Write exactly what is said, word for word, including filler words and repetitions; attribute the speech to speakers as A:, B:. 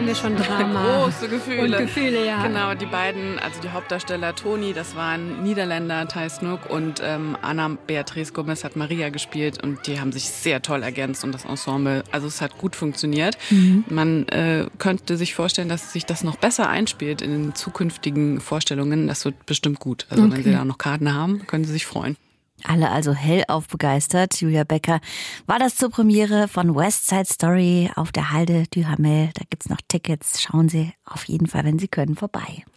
A: haben wir schon Drama.
B: Große Gefühle.
A: Und Gefühle, ja.
B: Genau, die beiden, also die Hauptdarsteller Toni, das waren Niederländer, Thijs Snoek, und ähm, Anna Beatrice Gomez hat Maria gespielt und die haben sich sehr toll ergänzt und das Ensemble, also es hat gut funktioniert. Mhm. Man äh, könnte sich vorstellen, dass sich das noch besser einspielt in den zukünftigen Vorstellungen. Das wird bestimmt gut. Also okay. Wenn Sie da noch Karten haben, können Sie sich freuen.
C: Alle also hellauf begeistert. Julia Becker war das zur Premiere von West Side Story auf der Halde du Hamel. Da gibt's noch Tickets. Schauen Sie auf jeden Fall, wenn Sie können, vorbei.